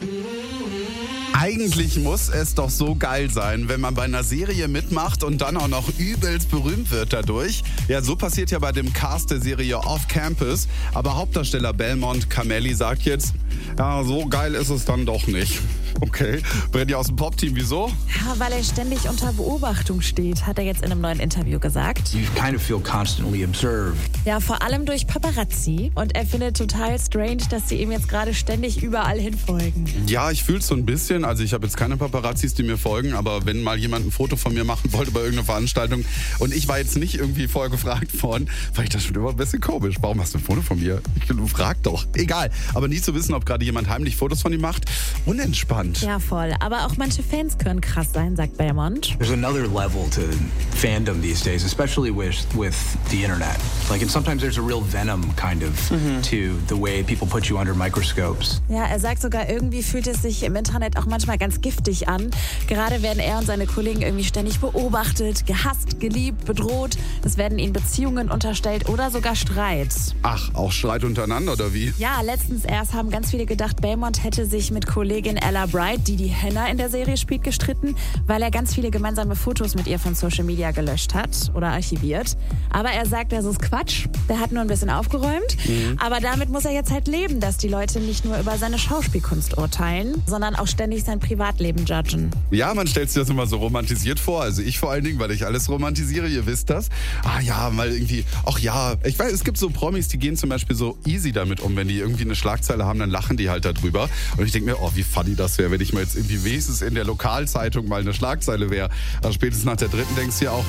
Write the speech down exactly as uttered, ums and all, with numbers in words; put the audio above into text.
Eigentlich muss es doch so geil sein, wenn man bei einer Serie mitmacht und dann auch noch übelst berühmt wird dadurch. Ja, so passiert ja bei dem Cast der Serie Off Campus. Aber Hauptdarsteller Belmont Cameli sagt jetzt, ja, so geil ist es dann doch nicht. Okay, Brennt ihr aus dem Pop-Team, wieso? Ja, weil er ständig unter Beobachtung steht, hat er jetzt in einem neuen Interview gesagt. You kind of feel constantly observed. Ja, vor allem durch Paparazzi. Und er findet total strange, dass sie ihm jetzt gerade ständig überall hin folgen. Ja, ich fühle es so ein bisschen. Also ich habe jetzt keine Paparazzis, die mir folgen, aber wenn mal jemand ein Foto von mir machen wollte bei irgendeiner Veranstaltung und ich war jetzt nicht irgendwie vorher gefragt worden, war ich das schon immer ein bisschen komisch. Warum hast du ein Foto von mir? Ich du frag doch. Egal. Aber nie zu wissen, ob gerade jemand heimlich Fotos von ihm macht. Unentspannt. Ja, voll. Aber auch manche Fans können krass sein, sagt Belmont. There's another level to fandom these days, especially with with the internet. Like, and sometimes there's a real venom kind of mm-hmm. to the way people put you under microscopes. Ja, er sagt sogar, irgendwie fühlt es sich im Internet auch manchmal ganz giftig an. Gerade werden er und seine Kollegen irgendwie ständig beobachtet, gehasst, geliebt, bedroht. Es werden ihnen Beziehungen unterstellt oder sogar Streit. Ach, auch Streit untereinander oder wie? Ja, letztens erst haben ganz viele gedacht, Belmont hätte sich mit Kollegin Ella Bright, die die Hannah in der Serie spielt, gestritten, weil er ganz viele gemeinsame Fotos mit ihr von Social Media gelöscht hat oder archiviert. Aber er sagt, das ist Quatsch. Der hat nur ein bisschen aufgeräumt. Mhm. Aber damit muss er jetzt halt leben, dass die Leute nicht nur über seine Schauspielkunst urteilen, sondern auch ständig sein Privatleben judgen. Ja, man stellt sich das immer so romantisiert vor. Also ich vor allen Dingen, weil ich alles romantisiere, ihr wisst das. Ah ja, mal irgendwie, ach ja, ich weiß, es gibt so Promis, die gehen zum Beispiel so easy damit um. Wenn die irgendwie eine Schlagzeile haben, dann lachen die halt darüber. Und ich denke mir, oh, wie funny das wäre, wenn ich mal jetzt irgendwie wenigstens in der Lokalzeitung mal eine Schlagzeile wäre. Also spätestens nach der dritten denkst du ja auch,